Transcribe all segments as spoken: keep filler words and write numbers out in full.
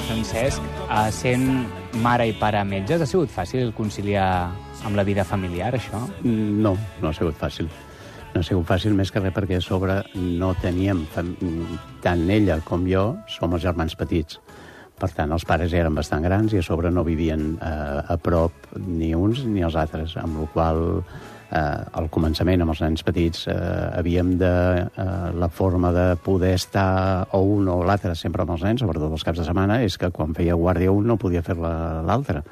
Francesc, uh, sent mare i pare metges, ha sigut fàcil conciliar amb la vida familiar, això? No, no ha sigut fàcil. No ha sigut fàcil més que res perquè a sobre no teníem, tant ella com jo, som els germans petits. Per tant, els pares eren bastant grans i a sobre no vivien eh, a prop ni uns ni els altres, amb la qual eh, al començament, amb els nens petits, eh, havíem de... Eh, la forma de poder estar o un o l'altre sempre amb els nens, sobretot els caps de setmana, és que quan feia guàrdia un no podia fer l'altre.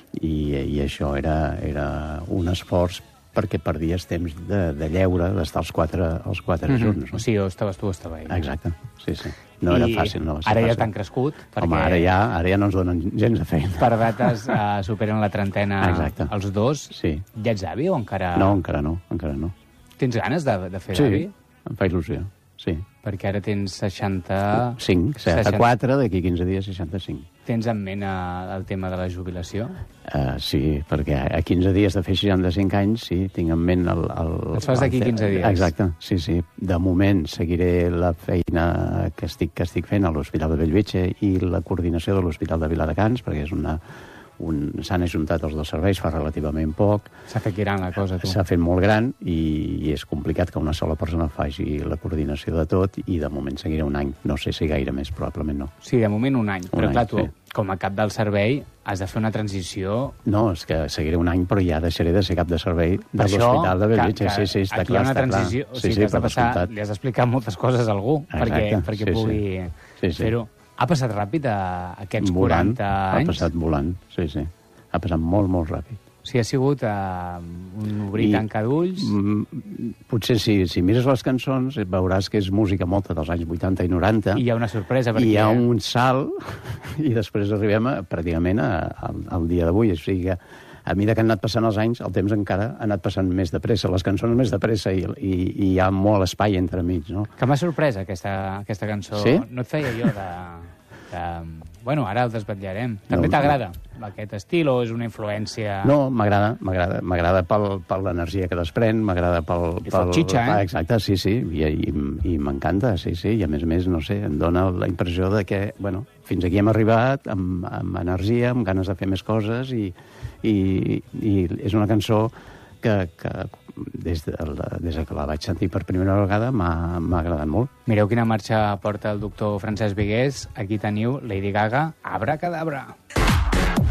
I, i això era, era un esforç perquè perdies temps de, de lleure, d'estar els quatre, els quatre mm -hmm. junts. No? O sigui, o estaves tu o estava ell. Exacte, sí, sí. No I era fàcil, no va ser ara fàcil. ja t'han crescut. Perquè Home, ara ja, ara ja no ens donen gens de feina. Per dates uh, superen la trentena. Exacte. Els dos. Sí. Ja ets avi o encara... No, encara no, encara no. Tens ganes de, de fer sí, d'avi? Sí, em fa il·lusió, sí. Perquè ara tens seixanta... cinc, seixanta-quatre, d'aquí quinze dies seixanta-cinc. Tens en ment uh, el tema de la jubilació? Uh, sí, perquè a quinze dies de fer seixanta-cinc anys, sí, tinc en ment el... el Els fas d'aquí quinze dies? Exacte, sí, sí. De moment seguiré la feina que estic, que estic fent a l'Hospital de Bellvitge i la coordinació de l'Hospital de Viladecans, perquè és una... Un, s'han ajuntat els dos serveis fa relativament poc. S'ha fet gran la cosa, tu. S'ha fet molt gran i, i és complicat que una sola persona faci la coordinació de tot i de moment seguiré un any. No sé si gaire més, probablement no. Sí, de moment un any. Un però any, clar, tu, sí. com a cap del servei, has de fer una transició... No, és que seguiré un any, però ja deixaré de ser cap de servei de l'Hospital de Bellvitge. Sí, sí, està clar, està clar. Aquí hi ha una transició, o sigui, sí, sí, que has de passar, li has d'explicar moltes coses a algú perquè, perquè sí, pugui sí. Sí, fer-ho. Ha passat ràpid a aquests volant, quaranta anys? Ha passat volant, sí, sí. Ha passat molt, molt ràpid. O sigui, ha sigut uh, un obrir i tancar d'ulls? Potser sí, si mires les cançons veuràs que és música molta dels anys vuitanta i noranta. I hi ha una sorpresa. Perquè... I hi ha un salt i després arribem a, pràcticament a, a, al dia d'avui. O sigui que a mesura que han anat passant els anys, el temps encara ha anat passant més de pressa, les cançons més de pressa i, i, i hi ha molt espai entre mig, no? Que m'ha sorprès aquesta, aquesta cançó. Sí? No et feia jo de... de... Bueno, ara el desvetllarem. També no, t'agrada no. aquest estil o és una influència... No, m'agrada, m'agrada. M'agrada pel, per l'energia que desprèn, m'agrada pel... I pel xitxa, eh? Exacte, sí, sí, i, i, i m'encanta, sí, sí, i a més a més, no sé, em dona la impressió de que, bueno, fins aquí hem arribat amb, amb energia, amb ganes de fer més coses i, i, i és una cançó que, que des, de, des de que la vaig sentir per primera vegada m'ha agradat molt. Mireu quina marxa porta el doctor Francesc Vigués. Aquí teniu Lady Gaga, Abracadabra.